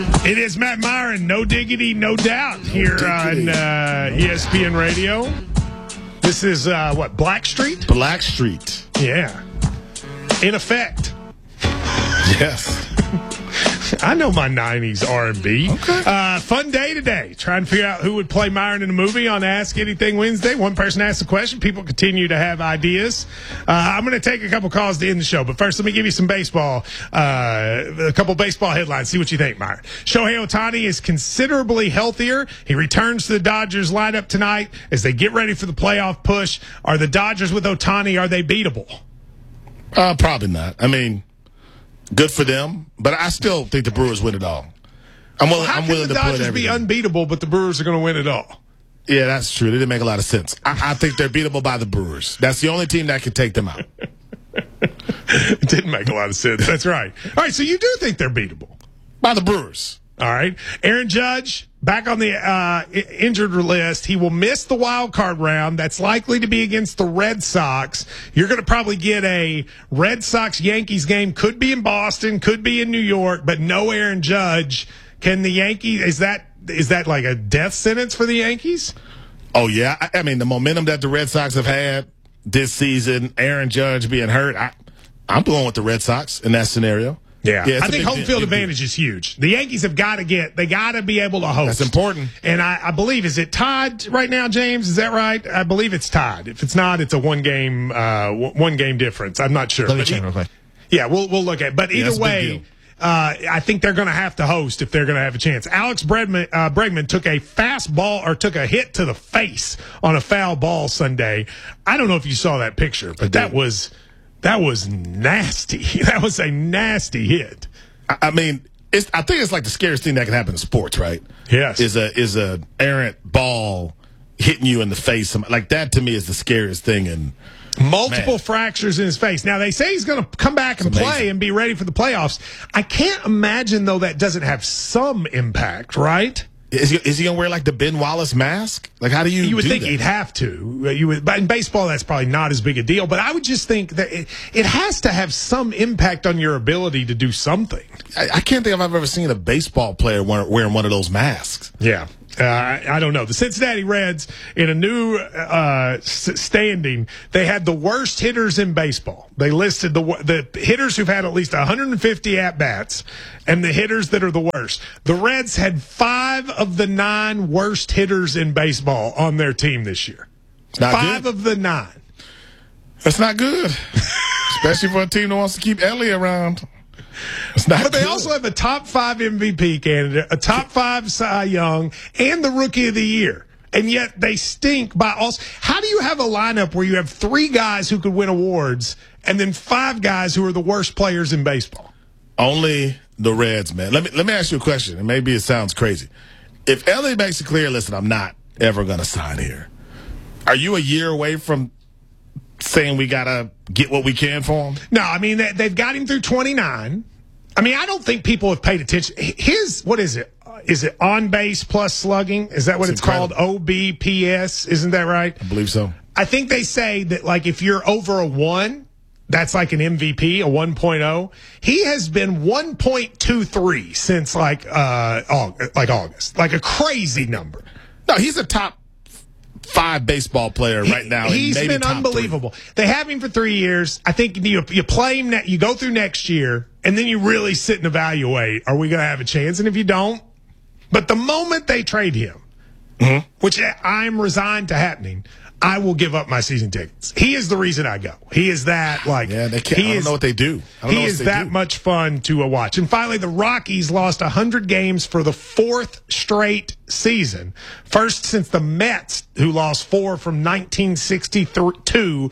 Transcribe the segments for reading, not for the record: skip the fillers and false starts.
It is Matt Myron, no diggity, no doubt, here on ESPN Radio. This is, Blackstreet? Blackstreet. Yeah. In effect. Yes. I know my 90s R&B. Okay. Fun day today. Trying to figure out who would play Myron in a movie on Ask Anything Wednesday. One person asks a question. People continue to have ideas. I'm going to take a couple calls to end the show. But first, let me give you some baseball, a couple baseball headlines. See what you think, Myron. Shohei Ohtani is considerably healthier. He returns to the Dodgers lineup tonight as they get ready for the playoff push. Are the Dodgers with Ohtani, are they beatable? Probably not. I mean, good for them, but I still think the Brewers win it all. I'm willing to put everything. How can the Dodgers be unbeatable, but the Brewers are going to win it all? Yeah, that's true. That didn't make a lot of sense. I think they're beatable by the Brewers. That's the only team that can take them out. It didn't make a lot of sense. That's right. All right, so you do think they're beatable? By the Brewers. All right. Aaron Judge, back on the injured list. He will miss the wild card round. That's likely to be against the Red Sox. You're going to probably get a Red Sox-Yankees game. Could be in Boston, could be in New York, but no Aaron Judge. Can the Yankees, is that like a death sentence for the Yankees? Oh, yeah. I mean, the momentum that the Red Sox have had this season, Aaron Judge being hurt, I'm going with the Red Sox in that scenario. Yeah, I think home field advantage is huge. The Yankees have got to be able to host. That's important. And I believe, is it tied right now, James? Is that right? I believe it's tied. If it's not, it's a one game difference. I'm not sure. Let me check real quick. Yeah, we'll look at it. But either way, I think they're going to have to host if they're going to have a chance. Alex Bregman took a fastball or took a hit to the face on a foul ball Sunday. I don't know if you saw that picture, but that was nasty. That was a nasty hit. I mean, I think it's like the scariest thing that can happen in sports, right? Yes. Is a errant ball hitting you in the face. Like, that to me is the scariest thing. And multiple fractures in his face. Now, they say he's going to come back and play and be ready for the playoffs. I can't imagine, though, that doesn't have some impact, right? Is he going to wear like the Ben Wallace mask? Like, how do you would do think that? he'd have to. But in baseball, that's probably not as big a deal. But I would just think that it has to have some impact on your ability to do something. I can't think I've ever seen a baseball player wearing one of those masks. Yeah. I don't know. The Cincinnati Reds, in a new standing, they had the worst hitters in baseball. They listed the hitters who've had at least 150 at-bats and the hitters that are the worst. The Reds had 5 of the 9 worst hitters in baseball on their team this year. 5 of the 9. That's not good, especially for a team that wants to keep Ellie around. But they also have a top 5 MVP candidate, a top 5 Cy Young, and the Rookie of the Year. And yet they stink by also. How do you have a lineup where you have 3 guys who could win awards and then 5 guys who are the worst players in baseball? Only the Reds, man. Let me ask you a question, and maybe it sounds crazy. If Ellie makes it clear, listen, I'm not ever going to sign here, are you a year away from saying we got to get what we can for him? No, I mean, they've got him through 29. I mean, I don't think people have paid attention. What is it? Is it on base plus slugging? Is that what it's called? OBPS? Isn't that right? I believe so. I think they say that, like, if you're over a 1, that's like an MVP, a 1.0. He has been 1.23 since August. Like a crazy number. No, he's a top 5 baseball player right now. He's been unbelievable. 3. They have him for 3 years. I think you play him, you go through next year, and then you really sit and evaluate, are we going to have a chance? And if you don't, but the moment they trade him, which I'm resigned to happening, I will give up my season tickets. He is the reason I go. He is that, like, yeah, they can't, I don't know what they do. He is that much fun to watch. And finally, the Rockies lost 100 games for the 4th straight season. First since the Mets, who lost 4 from 1962 through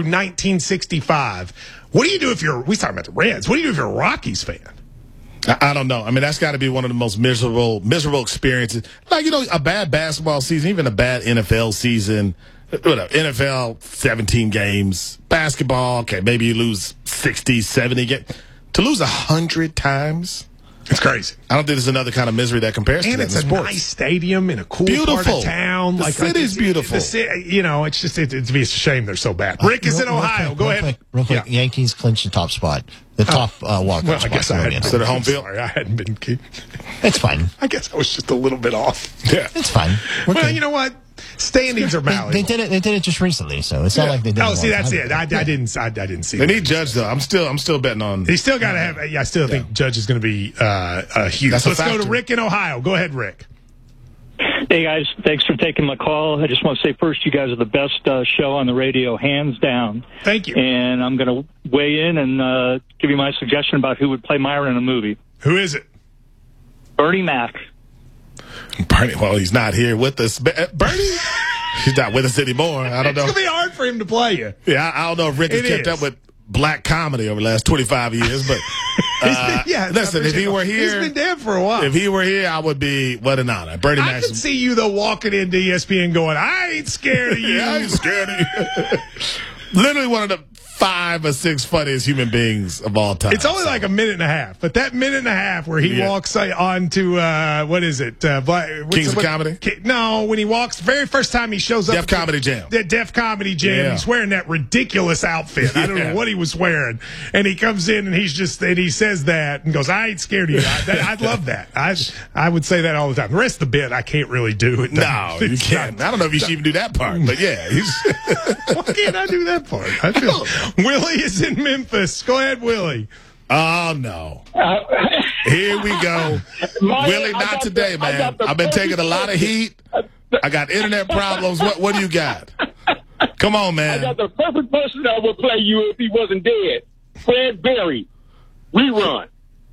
1965. What do you do we talking about the Reds. What do you do if you're a Rockies fan? I don't know. I mean, that's got to be one of the most miserable experiences. Like, a bad basketball season, even a bad NFL season. NFL, 17 games. Basketball, okay, maybe you lose 60, 70 games. To lose 100 times? It's crazy. I don't think there's another kind of misery that compares to that. And it's a nice stadium in a cool part of town. The city's beautiful. It's just it'd be a shame they're so bad. Rick is in Ohio. Go ahead. Real quick. Yeah. Yankees clinch the top spot. The top wild card spot. I guess I hadn't to the home field. Sorry, I hadn't been keeping. It's fine. I guess I was just a little bit off. Yeah. It's fine. Well, you know what? Standings are malleable. They did it just recently, so it's not like they did. Oh, see, that's it. I didn't see. They need Judge though. I'm still betting on. He still got to have. I still think Judge is going to be huge. That's a Let's go factor. to Rick in Ohio. Go ahead, Rick. Hey, guys. Thanks for taking my call. I just want to say first, you guys are the best show on the radio, hands down. Thank you. And I'm going to weigh in and give you my suggestion about who would play Myron in a movie. Who is it? Bernie Mac. Bernie. Well, he's not here with us. Bernie. He's not with us anymore. I don't know. It's going to be hard for him to play you. Yeah, I don't know if Rick has kept up with black comedy over the last 25 years, but listen, if he were here, he's been dead for a while. If he were here, I would be what an honor. Bernie Mac. I could see you though walking into ESPN going, "I ain't scared of you." Yeah, I ain't scared of you. Literally one of the 5 or 6 funniest human beings of all time. It's only like a minute and a half, but that minute and a half where he walks on to what is it? Kings of Comedy? No, when he walks, the very first time he shows up, Def Comedy Jam. The Def Comedy Jam. Yeah. He's wearing that ridiculous outfit. I don't know what he was wearing, and he comes in and he says that and goes, "I ain't scared of you." I'd love that. I would say that all the time. The rest of the bit I can't really do it. No, you can't. I don't know if you should even do that part, but yeah, why can't I do that part? I feel. Willie is in Memphis. Go ahead, Willie. Oh, no. Here we go. Willie, not today, man. I've been taking a lot of heat. I got internet problems. What do you got? Come on, man. I got the perfect person that would play you if he wasn't dead. Fred Berry. Rerun.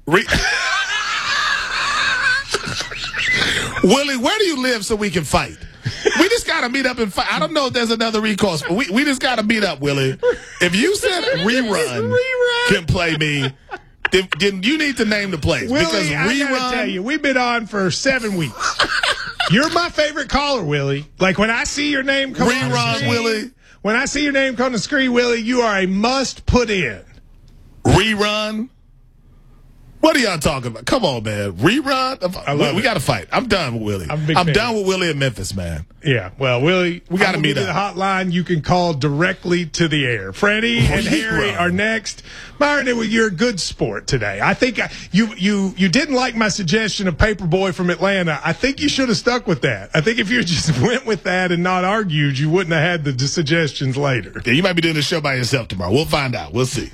Willie, where do you live so we can fight? We just got to meet up and fight. I don't know if there's another recourse, but we just got to meet up, Willie. If you said rerun can play me, then you need to name the place. Willie, because I gotta tell you, we've been on for 7 weeks. You're my favorite caller, Willie. Like when I see your name come on the screen, Willie. When I see your name come on the screen, Willie, you are a must put in. Rerun. What are y'all talking about? Come on, man. Rerun? We got to fight. I'm done with Willie. I'm done with Willie in Memphis, man. Yeah, well, Willie, we got to meet up. The hotline you can call directly to the air. Freddie and Harry are next. Myron, you're a good sport today. I think you didn't like my suggestion of Paperboy from Atlanta. I think you should have stuck with that. I think if you just went with that and not argued, you wouldn't have had the suggestions later. Yeah, you might be doing the show by yourself tomorrow. We'll find out. We'll see.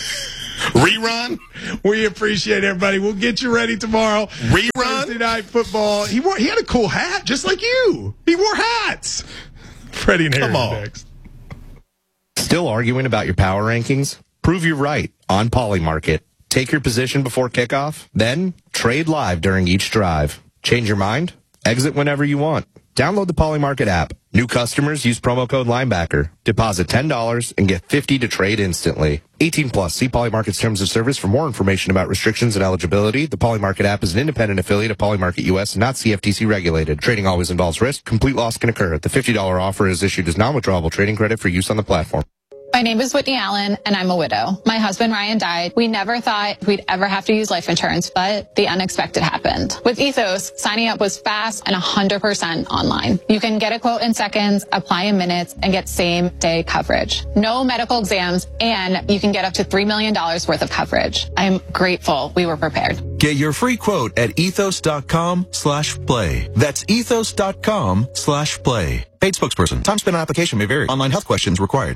Rerun. We appreciate everybody. We'll get you ready tomorrow. Rerun. Thursday Night Football. He had a cool hat, just like you. He wore hats. Freddie and Harry next. Still arguing about your power rankings? Prove you're right on Polymarket. Take your position before kickoff, then trade live during each drive. Change your mind? Exit whenever you want. Download the Polymarket app. New customers use promo code Linebacker. Deposit $10 and get $50 to trade instantly. 18 plus. See Polymarket's terms of service for more information about restrictions and eligibility. The Polymarket app is an independent affiliate of Polymarket US, not CFTC regulated. Trading always involves risk. Complete loss can occur. The $50 offer is issued as non-withdrawable trading credit for use on the platform. My name is Whitney Allen, and I'm a widow. My husband, Ryan, died. We never thought we'd ever have to use life insurance, but the unexpected happened. With Ethos, signing up was fast and 100% online. You can get a quote in seconds, apply in minutes, and get same-day coverage. No medical exams, and you can get up to $3 million worth of coverage. I'm grateful we were prepared. Get your free quote at ethos.com/play. That's ethos.com/play. Paid spokesperson. Time spent on application may vary. Online health questions required.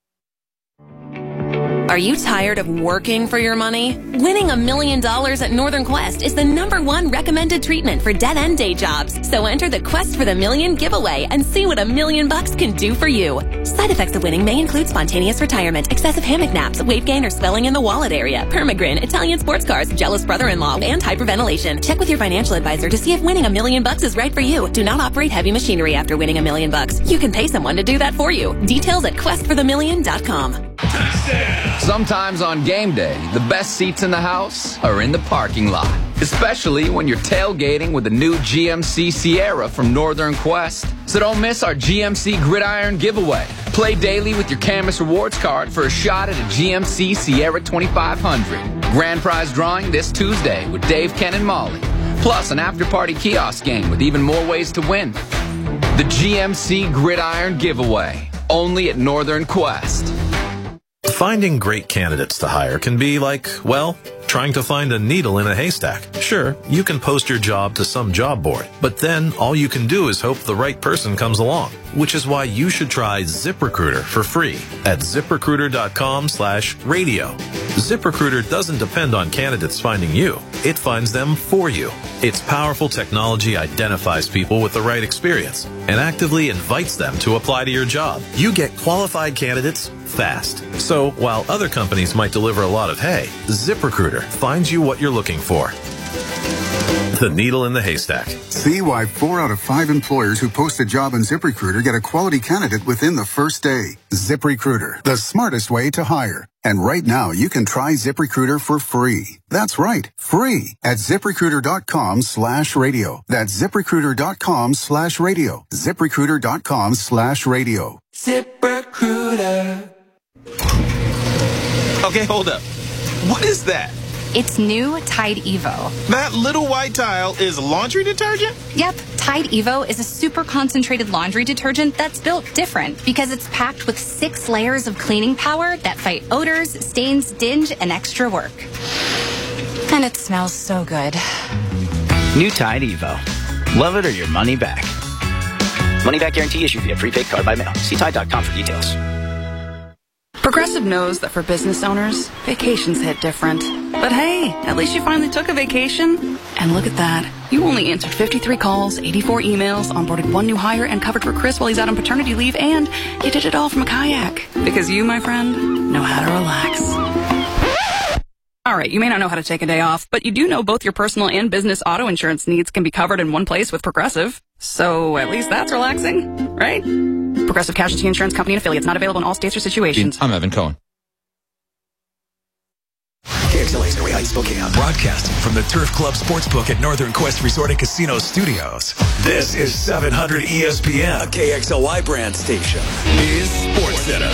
Are you tired of working for your money? Winning $1 million at Northern Quest is the #1 recommended treatment for dead-end day jobs. So enter the Quest for the Million giveaway and see what $1 million can do for you. Side effects of winning may include spontaneous retirement, excessive hammock naps, weight gain or swelling in the wallet area, permagrin, Italian sports cars, jealous brother-in-law, and hyperventilation. Check with your financial advisor to see if winning $1 million is right for you. Do not operate heavy machinery after winning $1 million. You can pay someone to do that for you. Details at questforthemillion.com. Sometimes on game day, the best seats in the house are in the parking lot. Especially when you're tailgating with the new GMC Sierra from Northern Quest. So don't miss our GMC Gridiron giveaway. Play daily with your Camus Rewards card for a shot at a GMC Sierra 2500. Grand prize drawing this Tuesday with Dave, Ken, and Molly. Plus an after-party kiosk game with even more ways to win. The GMC Gridiron giveaway. Only at Northern Quest. Finding great candidates to hire can be like, well, trying to find a needle in a haystack. Sure, you can post your job to some job board, but then all you can do is hope the right person comes along, which is why you should try ZipRecruiter for free at ZipRecruiter.com/radio. ZipRecruiter doesn't depend on candidates finding you. It finds them for you. Its powerful technology identifies people with the right experience and actively invites them to apply to your job. You get qualified candidates fast. So while other companies might deliver a lot of hay, ZipRecruiter finds you what you're looking for. The needle in the haystack. See why 4 out of 5 employers who post a job on ZipRecruiter get a quality candidate within the first day. ZipRecruiter, the smartest way to hire. And right now, you can try ZipRecruiter for free. That's right, free at ZipRecruiter.com/radio. That's ZipRecruiter.com/radio. ZipRecruiter.com/radio. ZipRecruiter. Okay, hold up. What is that? It's new Tide Evo. That little white tile is laundry detergent? Yep, Tide Evo is a super concentrated laundry detergent that's built different because it's packed with 6 layers of cleaning power that fight odors, stains, dinge, and extra work. And it smells so good. New Tide Evo. Love it or your money back. Money back guarantee issued via prepaid card by mail. See Tide.com for details. Progressive knows that for business owners, vacations hit different. But hey, at least you finally took a vacation. And look at that. You only answered 53 calls, 84 emails, onboarded 1 new hire, and covered for Chris while he's out on paternity leave, and you did it all from a kayak. Because you, my friend, know how to relax. All right, you may not know how to take a day off, but you do know both your personal and business auto insurance needs can be covered in one place with Progressive. So at least that's relaxing, right? Progressive Casualty Insurance Company and affiliates, not available in all states or situations. I'm Evan Cohen. KXLA's Norway Heights, Spokane. Broadcasting from the Turf Club Sportsbook at Northern Quest Resort and Casino Studios. This is 700 ESPN, a KXLY brand station. Is Sports Center.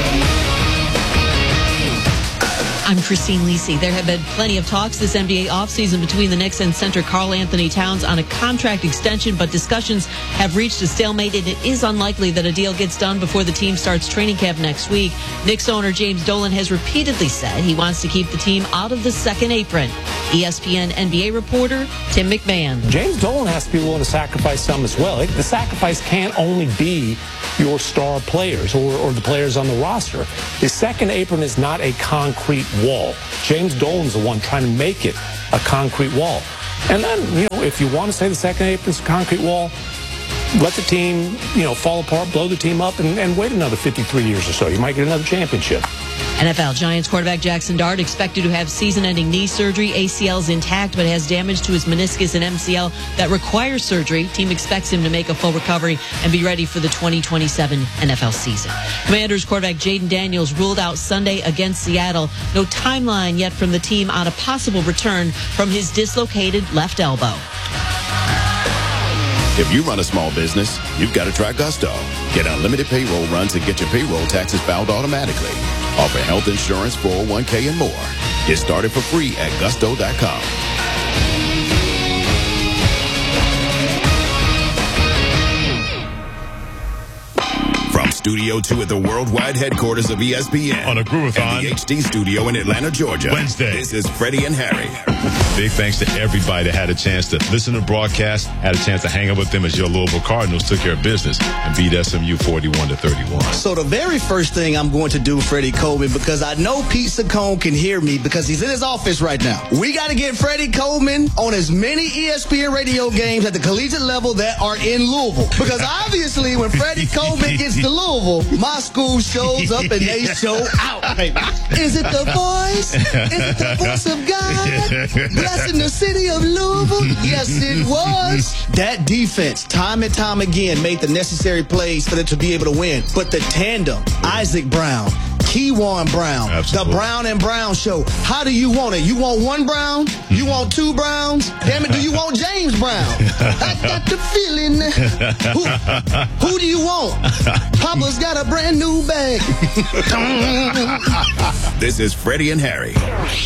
I'm Christine Lisi. There have been plenty of talks this NBA offseason between the Knicks and center Karl Anthony Towns on a contract extension, but discussions have reached a stalemate, and it is unlikely that a deal gets done before the team starts training camp next week. Knicks owner James Dolan has repeatedly said he wants to keep the team out of the second apron. ESPN NBA reporter Tim McMahon. James Dolan has to be willing to sacrifice some as well. The sacrifice can't only be your star players or the players on the roster. The second apron is not a concrete wall. James Dolan's the one trying to make it a concrete wall. And then, if you want to say the second apron's a concrete wall, let the team, fall apart, blow the team up, and wait another 53 years or so. You might get another championship. NFL Giants quarterback Jackson Dart expected to have season-ending knee surgery. ACL is intact, but has damage to his meniscus and MCL that requires surgery. Team expects him to make a full recovery and be ready for the 2027 NFL season. Commanders quarterback Jaden Daniels ruled out Sunday against Seattle. No timeline yet from the team on a possible return from his dislocated left elbow. If you run a small business, you've got to try Gusto. Get unlimited payroll runs and get your payroll taxes filed automatically. Offer health insurance, 401k, and more. Get started for free at gusto.com. From Studio 2 at the worldwide headquarters of ESPN. On a Groovathon. And the HD studio in Atlanta, Georgia. Wednesday. This is Freddie and Harry. Big thanks to everybody that had a chance to listen to the broadcast, had a chance to hang out with them as your Louisville Cardinals took care of business and beat SMU 41-31. So the very first thing I'm going to do, Freddie Coleman, because I know Pete Saccone can hear me because he's in his office right now. We got to get Freddie Coleman on as many ESPN radio games at the collegiate level that are in Louisville. Because obviously when Freddie Coleman gets to Louisville, my school shows up and they show out, baby. Is it the voice? Is it the voice of God? Blessing the city of Louisville? Yes, it was. That defense, time and time again, made the necessary plays for them to be able to win. But the tandem, Isaac Brown, Keywan Brown, Absolutely. The Brown and Brown show. How do you want it? You want one Brown? You want two Browns? Damn it, do you want James Brown? I got the feeling. Who do you want? Papa's got a brand new bag. This is Freddie and Harry.